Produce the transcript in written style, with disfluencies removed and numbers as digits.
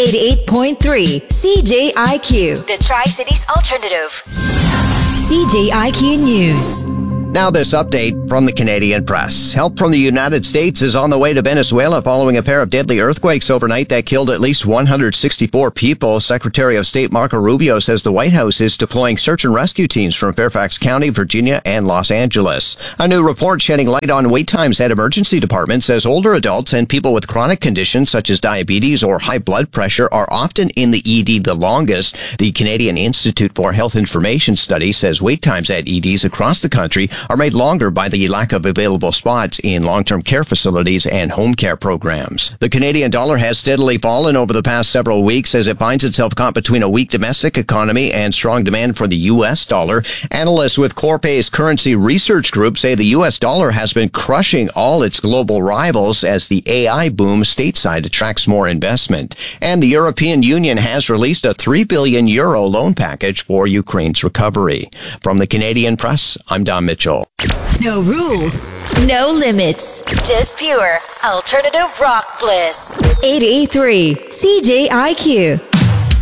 88.3 CJIQ, the Tri-Cities Alternative. CJIQ News. Now this update from the Canadian press. Help from the United States is on the way to Venezuela following a pair of deadly earthquakes overnight that killed at least 164 people. Secretary of State Marco Rubio says the White House is deploying search and rescue teams from Fairfax County, Virginia, and Los Angeles. A new report shedding light on wait times at emergency departments says older adults and people with chronic conditions such as diabetes or high blood pressure are often in the ED the longest. The Canadian Institute for Health Information Study says wait times at EDs across the country are made longer by the lack of available spots in long-term care facilities and home care programs. The Canadian dollar has steadily fallen over the past several weeks as it finds itself caught between a weak domestic economy and strong demand for the U.S. dollar. Analysts with Corpay's currency research group say the U.S. dollar has been crushing all its global rivals as the AI boom stateside attracts more investment. And the European Union has released a €3 billion loan package for Ukraine's recovery. From the Canadian Press, I'm Don Mitchell. No rules, no limits, just pure alternative rock bliss. 88.3 CJIQ.